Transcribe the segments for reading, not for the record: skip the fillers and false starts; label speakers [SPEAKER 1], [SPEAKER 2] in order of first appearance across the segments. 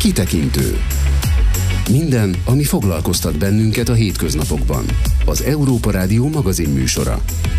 [SPEAKER 1] Kitekintő. Minden, ami foglalkoztat bennünket a hétköznapokban. Az Európa Rádió magazinműsora.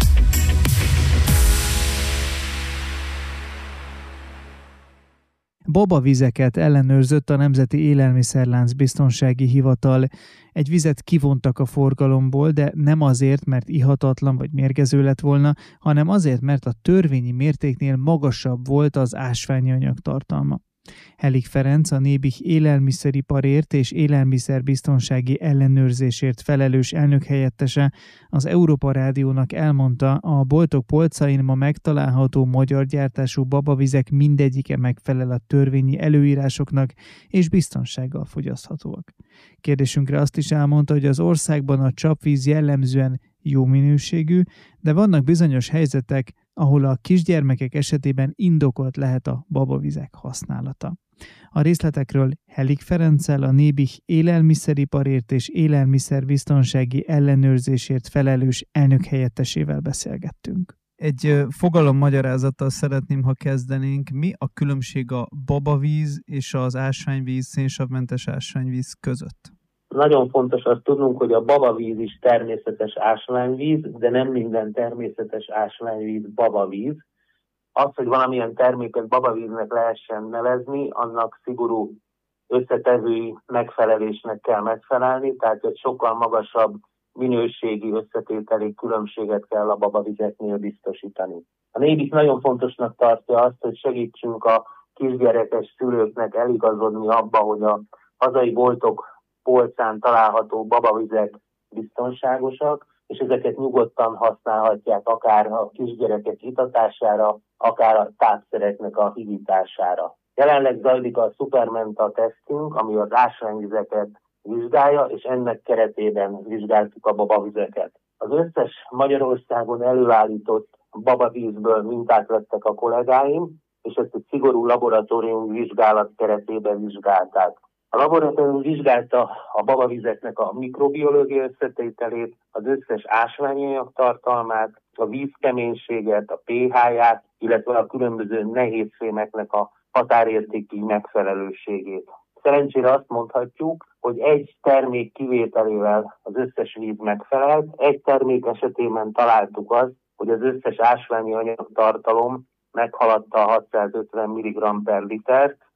[SPEAKER 2] Babavizeket ellenőrzött a Nemzeti Élelmiszerlánc Biztonsági Hivatal. Egy vizet kivontak a forgalomból, de nem azért, mert ihatatlan vagy mérgező lett volna, hanem azért, mert a törvényi mértéknél magasabb volt az ásványi anyag tartalma. Helik Ferenc, a Nébih élelmiszeriparért és élelmiszerbiztonsági ellenőrzésért felelős elnökhelyettese az Európa Rádiónak elmondta, a boltok polcain ma megtalálható magyar gyártású babavizek mindegyike megfelel a törvényi előírásoknak és biztonsággal fogyaszthatóak. Kérdésünkre azt is elmondta, hogy az országban a csapvíz jellemzően jó minőségű, de vannak bizonyos helyzetek, ahol a kisgyermekek esetében indokolt lehet a babavizek használata. A részletekről Helik Ferenccel, a Nébih élelmiszeriparért és élelmiszerbiztonsági ellenőrzésért felelős elnökhelyettesével beszélgettünk. Egy fogalommagyarázattal szeretném, ha kezdenénk. Mi a különbség a babavíz és az ásványvíz, szénsavmentes ásványvíz között?
[SPEAKER 3] Nagyon fontos azt tudnunk, hogy a babavíz is természetes ásványvíz, de nem minden természetes ásványvíz babavíz. Az, hogy valamilyen terméket babavíznek lehessen nevezni, annak szigorú összetevői megfelelésnek kell megfelelni, tehát egy sokkal magasabb minőségi összetételi különbséget kell a babavizeknél biztosítani. A Nébih nagyon fontosnak tartja azt, hogy segítsünk a kisgyerekes szülőknek eligazodni abba, hogy a hazai boltok polcán található babavizek biztonságosak, és ezeket nyugodtan használhatják akár a kisgyerekek itatására, akár a tápszereknek a higítására. Jelenleg zajlik a Supermenta tesztünk, ami az ásványvizeket vizsgálja, és ennek keretében vizsgáltuk a babavizeket. Az összes Magyarországon előállított babavízből mintát vettek a kollégáim, és ezt egy szigorú laboratóriumi vizsgálat keretében vizsgálták. A laboratórium vizsgálta a babavizeknek a mikrobiológiai összetételét, az összes ásványanyag tartalmát, a vízkeménységet, a pH-ját, illetve a különböző nehézfémeknek a határértéki megfelelőségét. Szerencsére azt mondhatjuk, hogy egy termék kivételével az összes víz megfelelt. Egy termék esetében találtuk azt, hogy az összes ásványi anyag tartalom meghaladta a 650 mg per litert,